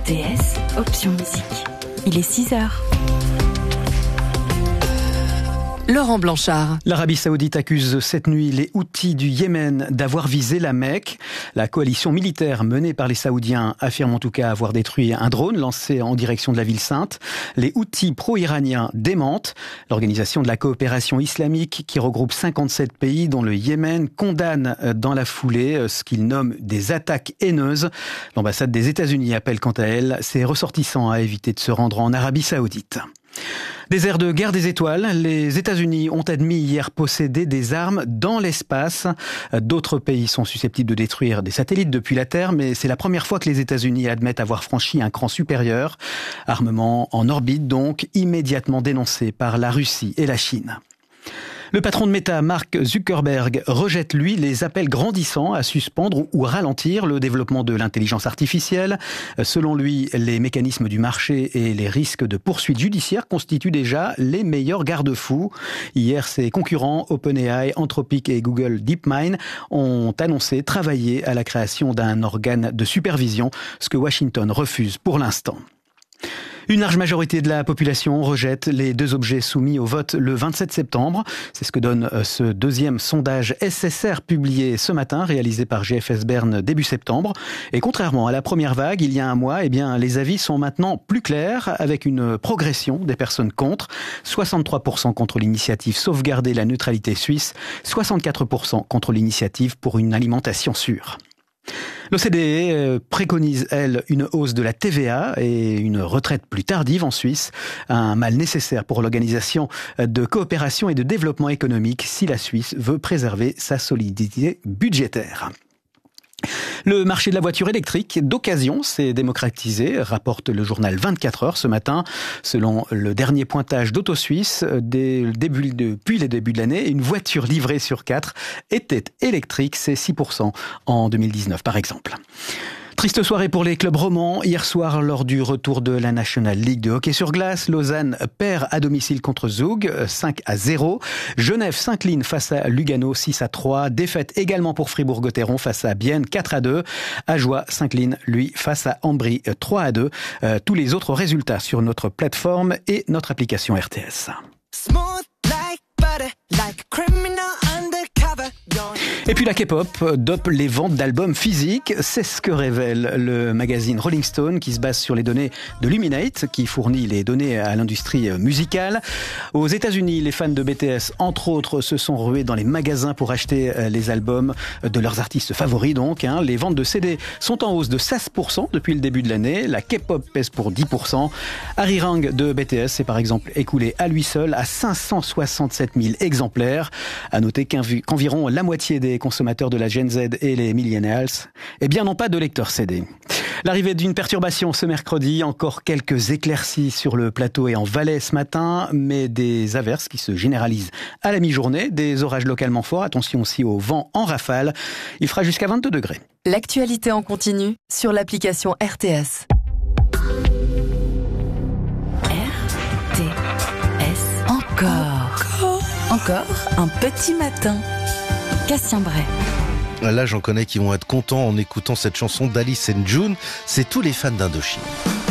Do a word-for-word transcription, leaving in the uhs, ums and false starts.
R T S, option musique. Il est six heures. Laurent Blanchard. L'Arabie Saoudite accuse cette nuit les Houthis du Yémen d'avoir visé la Mecque. La coalition militaire menée par les Saoudiens affirme en tout cas avoir détruit un drone lancé en direction de la ville sainte. Les Houthis pro-iraniens démentent. L'Organisation de la coopération islamique, qui regroupe cinquante-sept pays dont le Yémen, condamne dans la foulée ce qu'il nomme des attaques haineuses. L'ambassade des États-Unis appelle quant à elle ses ressortissants à éviter de se rendre en Arabie Saoudite. Désert de guerre des étoiles, les États-Unis ont admis hier posséder des armes dans l'espace. D'autres pays sont susceptibles de détruire des satellites depuis la Terre, mais c'est la première fois que les États-Unis admettent avoir franchi un cran supérieur. Armement en orbite donc, immédiatement dénoncé par la Russie et la Chine. Le patron de Meta, Mark Zuckerberg, rejette, lui, les appels grandissants à suspendre ou ralentir le développement de l'intelligence artificielle. Selon lui, les mécanismes du marché et les risques de poursuites judiciaires constituent déjà les meilleurs garde-fous. Hier, ses concurrents OpenAI, Anthropic et Google DeepMind ont annoncé travailler à la création d'un organe de supervision, ce que Washington refuse pour l'instant. Une large majorité de la population rejette les deux objets soumis au vote le vingt-sept septembre. C'est ce que donne ce deuxième sondage S S R publié ce matin, réalisé par G F S Bern début septembre. Et contrairement à la première vague, il y a un mois, eh bien, les avis sont maintenant plus clairs, avec une progression des personnes contre. soixante-trois pour cent contre l'initiative Sauvegarder la neutralité suisse, soixante-quatre pour cent contre l'initiative pour une alimentation sûre. L'O C D E préconise, elle, une hausse de la T V A et une retraite plus tardive en Suisse, un mal nécessaire pour l'Organisation de coopération et de développement économique si la Suisse veut préserver sa solidité budgétaire. Le marché de la voiture électrique d'occasion s'est démocratisé, rapporte le journal vingt-quatre heures ce matin. Selon le dernier pointage d'AutoSuisse, dès le début, depuis les débuts de l'année, une voiture livrée sur quatre était électrique, c'est six pour cent en deux mille dix-neuf par exemple. Triste soirée pour les clubs romans. Hier soir, lors du retour de la National League de hockey sur glace, Lausanne perd à domicile contre Zug, cinq à zéro. Genève s'incline face à Lugano, six à trois. Défaite également pour Fribourg-Gotteron face à Bienne, quatre à deux. Ajoie s'incline, lui, face à Ambry, trois à deux. Euh, tous les autres résultats sur notre plateforme et notre application R T S. Et puis la K-pop dope les ventes d'albums physiques. C'est ce que révèle le magazine Rolling Stone, qui se base sur les données de Luminate, qui fournit les données à l'industrie musicale. Aux États-Unis, les fans de B T S, entre autres, se sont rués dans les magasins pour acheter les albums de leurs artistes favoris. Donc, hein. Les ventes de C D sont en hausse de seize pour cent depuis le début de l'année. La K-pop pèse pour dix pour cent. Arirang de B T S s'est par exemple écoulé à lui seul à cinq cent soixante-sept mille exemplaires. À noter qu'environ la moitié des consommateurs de la Gen Z et les millennials, eh bien, n'ont pas de lecteur C D. L'arrivée d'une perturbation ce mercredi, encore quelques éclaircies sur le plateau et en Valais ce matin, mais des averses qui se généralisent à la mi-journée, des orages localement forts, attention aussi au vent en rafale. Il fera jusqu'à vingt-deux degrés. L'actualité en continu sur l'application R T S. R T S. Encore. Encore un petit matin. Cassien Bray. Là, j'en connais qui vont être contents en écoutant cette chanson d'Alice and June. C'est tous les fans d'Indochine.